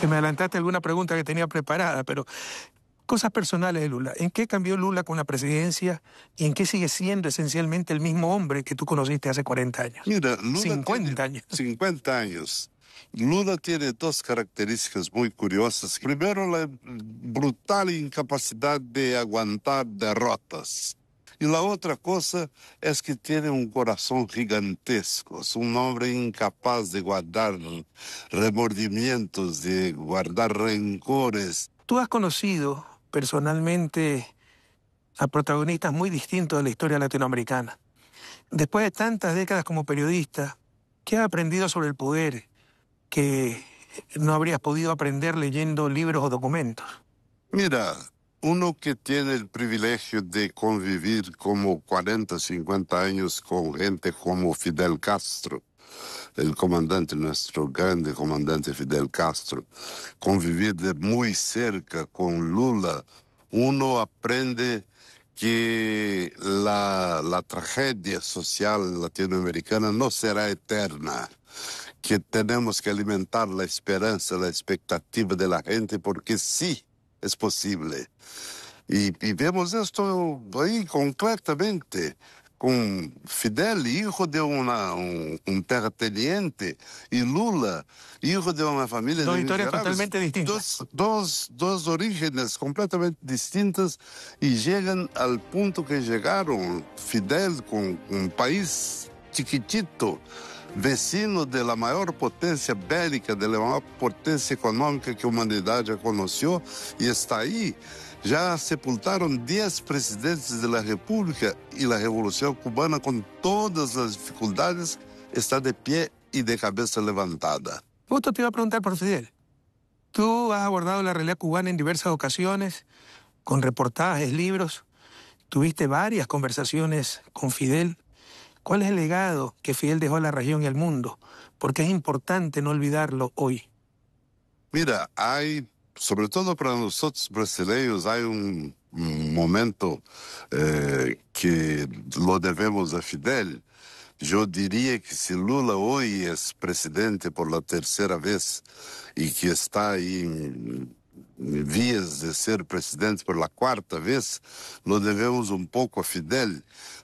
que me adelantaste alguna pregunta que tenía preparada, pero cosas personales de Lula. ¿En qué cambió Lula con la presidencia y en qué sigue siendo esencialmente el mismo hombre que tú conociste hace 40 años? Mira, Lula 50 tiene años. 50 años. Lula tiene dos características muy curiosas. Primero, la brutal incapacidad de aguantar derrotas. Y la otra cosa es que tiene un corazón gigantesco. Es un hombre incapaz de guardar remordimientos, de guardar rencores. Tú has conocido personalmente a protagonistas muy distintos de la historia latinoamericana. Después de tantas décadas como periodista, ¿qué has aprendido sobre el poder que no habrías podido aprender leyendo libros o documentos? Mira, uno que tiene el privilegio de convivir como 40, 50 años con gente como Fidel Castro, el comandante, nuestro grande comandante Fidel Castro, convivir de muy cerca con Lula, uno aprende que la tragedia social latinoamericana no será eterna, que tenemos que alimentar la esperanza, la expectativa de la gente, porque sí es posible. Y vemos esto ahí concretamente, con Fidel, hijo de un terrateniente, y Lula, hijo de una familia Dos de historias miserables. totalmente distintas. Dos orígenes completamente distintas y llegan al punto que llegaron. Fidel con un país chiquitito, vecino de la mayor potencia bélica, de la mayor potencia económica que la humanidad ya conoció, y está ahí. Ya sepultaron 10 presidentes de la República y la Revolución Cubana, con todas las dificultades, está de pie y de cabeza levantada. Justo te iba a preguntar por Fidel. Tú has abordado la realidad cubana en diversas ocasiones, con reportajes, libros. Tuviste varias conversaciones con Fidel. ¿Cuál es el legado que Fidel dejó a la región y al mundo? Porque es importante no olvidarlo hoy. Mira, hay, sobre todo para nosotros brasileños, hay un momento que lo debemos a Fidel. Yo diría que si Lula hoy es presidente por la tercera vez y que está ahí en vías de ser presidente por la cuarta vez, lo debemos un poco a Fidel.